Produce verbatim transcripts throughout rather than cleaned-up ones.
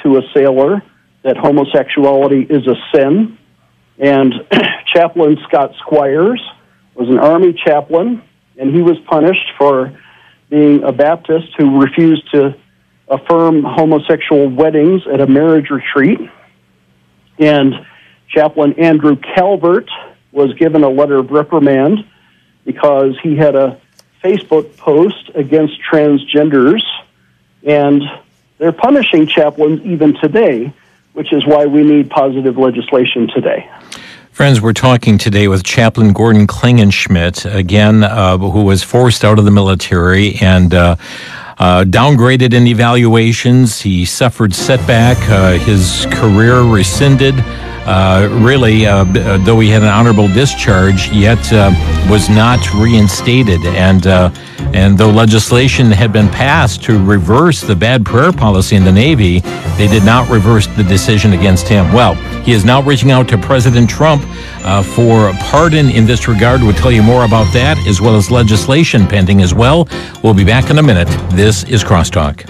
to a sailor that homosexuality is a sin. And Chaplain Scott Squires was an Army chaplain, and he was punished for being a Baptist who refused to affirm homosexual weddings at a marriage retreat. And Chaplain Andrew Calvert was given a letter of reprimand because he had a Facebook post against transgenders, and they're punishing chaplains even today, which is why we need positive legislation today. Friends, we're talking today with Chaplain Gordon Klingenschmitt, again, uh, who was forced out of the military and uh, uh, downgraded in evaluations. He suffered setback, uh, his career rescinded. Uh, really, uh, though he had an honorable discharge, yet uh, was not reinstated. And uh, and though legislation had been passed to reverse the bad prayer policy in the Navy, they did not reverse the decision against him. Well, he is now reaching out to President Trump uh, for a pardon in this regard. We'll tell you more about that, as well as legislation pending as well. We'll be back in a minute. This is Crosstalk.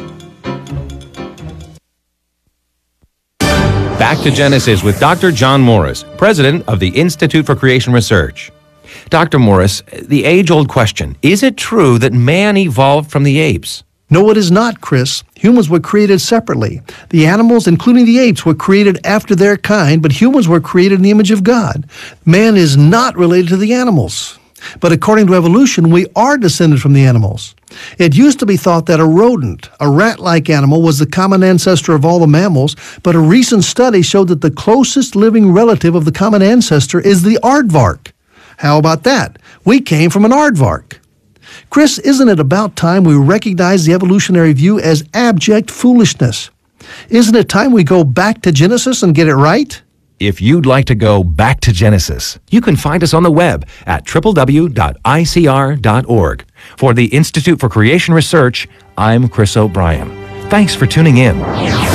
Back to Genesis with Doctor John Morris, president of the Institute for Creation Research. Doctor Morris, the age-old question, is it true that man evolved from the apes? No, it is not, Chris. Humans were created separately. The animals, including the apes, were created after their kind, but humans were created in the image of God. Man is not related to the animals. But according to evolution, we are descended from the animals. It used to be thought that a rodent, a rat-like animal, was the common ancestor of all the mammals, but a recent study showed that the closest living relative of the common ancestor is the aardvark. How about that? We came from an aardvark. Chris, isn't it about time we recognize the evolutionary view as abject foolishness? Isn't it time we go back to Genesis and get it right? If you'd like to go back to Genesis, you can find us on the web at w w w dot i c r dot org. For the Institute for Creation Research, I'm Chris O'Brien. Thanks for tuning in.